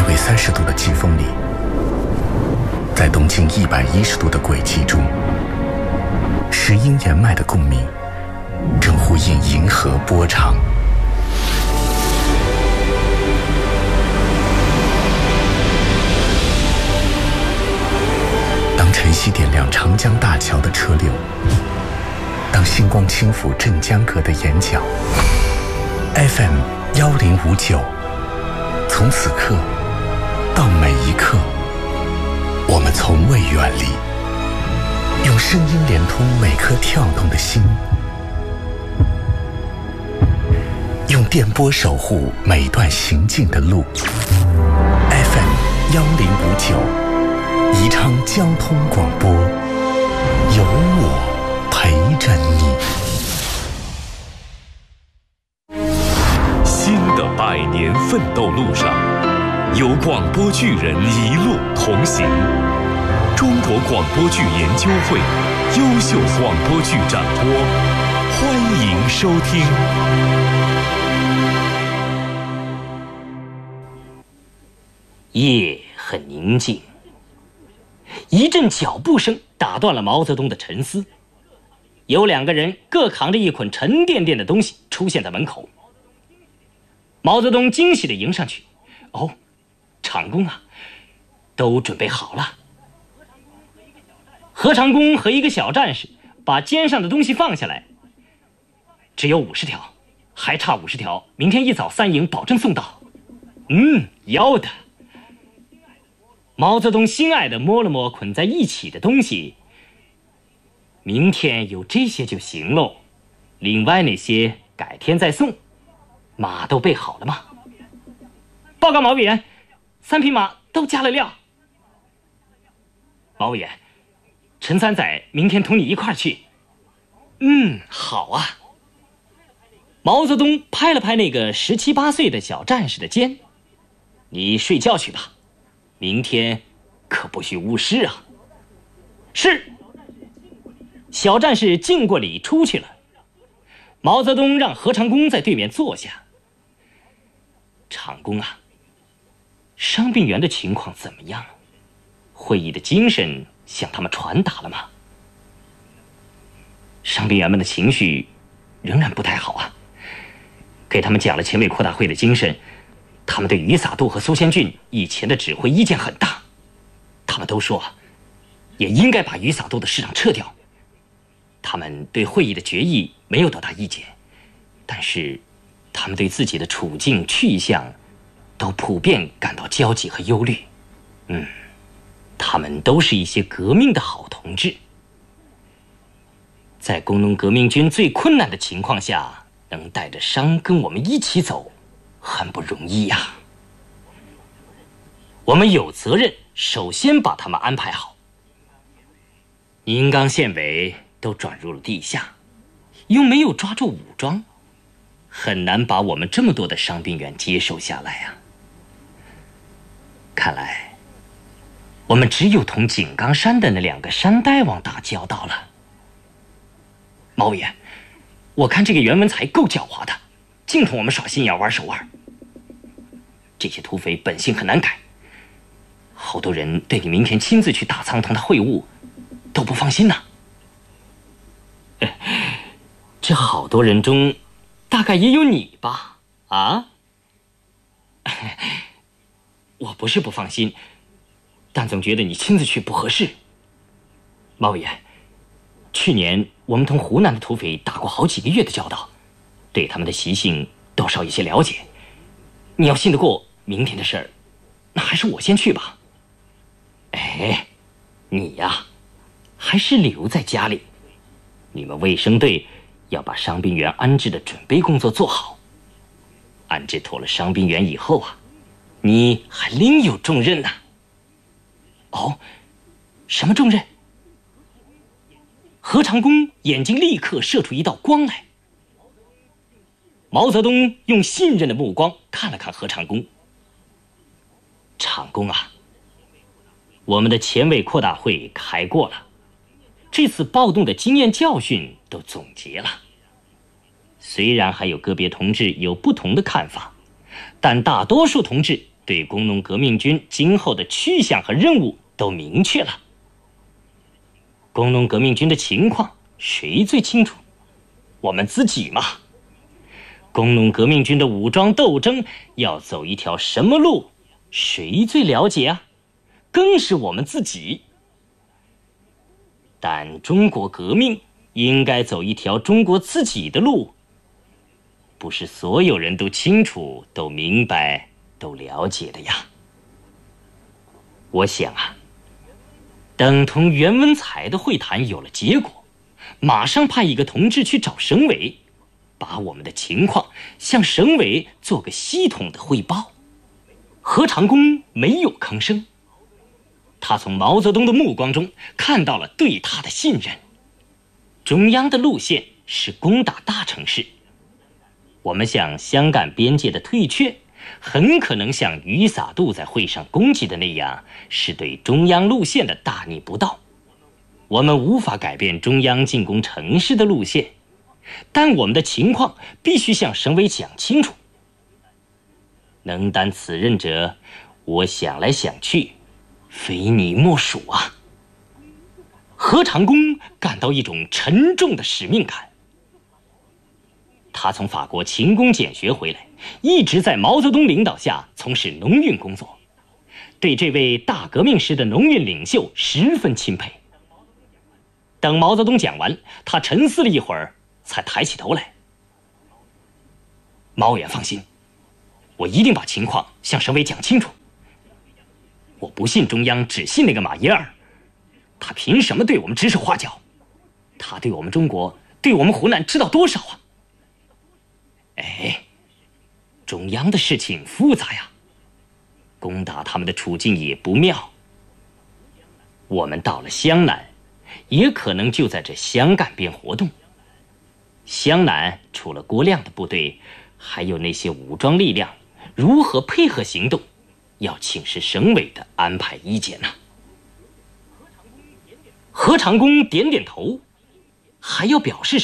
纬30度的季风里，在东经110度的轨迹中，石英岩脉的共鸣正呼应银河波长。当晨曦点亮长江大桥的车流，当星光轻抚镇江阁的眼角， FM 1059，从此刻到每一刻，我们从未远离，用声音连通每颗跳动的心，用电波守护每段行进的路。 FM 1059，宜昌交通广播，有我陪着你。 新的100年奋斗路上，有广播剧人一路同行。中国广播剧研究会优秀广播剧展播，欢迎收听。 夜很宁静，一阵脚步声打断了毛泽东的沉思。有2个人各扛着一捆沉甸甸的东西出现在门口。毛泽东惊喜地迎上去：“哦，长工啊，都准备好了。”何长工和一个小战士把肩上的东西放下来。只有50条，还差50条，明天一早3营保证送到。要的。毛泽东心爱地摸了摸捆在一起的东西。明天有这些就行喽，另外那些改天再送。马都备好了吗？报告毛委员，3匹马都加了料。毛委员，陈三仔明天同你一块儿去。好啊。毛泽东拍了拍那个17、18岁的小战士的肩：“你睡觉去吧，明天可不许误事啊。”是。小战士敬过礼出去了。毛泽东让何长工在对面坐下。长工啊，伤病员的情况怎么样？会议的精神向他们传达了吗？伤病员们的情绪仍然不太好啊。给他们讲了前卫扩大会的精神，他们对于洒渡和苏先俊以前的指挥意见很大。他们都说也应该把于洒渡的师长撤掉。他们对会议的决议没有多大意见，但是他们对自己的处境去向都普遍感到焦急和忧虑。他们都是一些革命的好同志，在工农革命军最困难的情况下能带着伤跟我们一起走，很不容易呀。我们有责任首先把他们安排好。宁冈县委都转入了地下，又没有抓住武装，很难把我们这么多的伤病员接受下来啊。看来我们只有同井冈山的那2个山大王打交道了。毛委员，我看这个袁文才够狡猾的，净同我们耍心眼玩手腕。这些土匪本性很难改，好多人对你明天亲自去大仓同他会晤都不放心呐。这好多人中大概也有你吧？啊？我不是不放心，但总觉得你亲自去不合适。毛委员，去年我们同湖南的土匪打过好几个月的交道，对他们的习性多少有些了解。你要信得过明天的事儿，那还是我先去吧。你呀，还是留在家里。你们卫生队要把伤病员安置的准备工作做好。安置妥了伤病员以后啊，你还另有重任呢。哦，什么重任？何长工眼睛立刻射出一道光来。毛泽东用信任的目光看了看何长工。长工啊，我们的前卫扩大会开过了，这次暴动的经验教训都总结了。虽然还有个别同志有不同的看法，但大多数同志对工农革命军今后的去向和任务都明确了。工农革命军的情况谁最清楚？我们自己嘛。工农革命军的武装斗争要走一条什么路，谁最了解啊？更是我们自己。但中国革命应该走一条中国自己的路，不是所有人都清楚、都明白、都了解的呀。我想啊，等同袁文才的会谈有了结果，马上派一个同志去找省委，把我们的情况向省委做个系统的汇报。何长工没有吭声，他从毛泽东的目光中看到了对他的信任。中央的路线是攻打大城市，我们向湘赣边界的退却，很可能像于洒度在会上攻击的那样，是对中央路线的大逆不道。我们无法改变中央进攻城市的路线，但我们的情况必须向省委讲清楚。能担此任者，我想来想去，非你莫属啊。何长工感到一种沉重的使命感。他从法国勤工俭学回来，一直在毛泽东领导下从事农运工作，对这位大革命时的农运领袖十分钦佩。等毛泽东讲完，他沉思了一会儿，才抬起头来。毛委员放心，我一定把情况向省委讲清楚。我不信中央只信那个马耶尔，他凭什么对我们指手画脚？他对我们中国，对我们湖南知道多少啊？哎，中央的事情复杂呀，攻打他们的处境也不妙。我们到了湘南，也可能就在这湘赣边活动。湘南除了郭亮的部队，还有那些武装力量，如何配合行动，要请示省委的安排意见呢？何长工点点头，还要表示什么？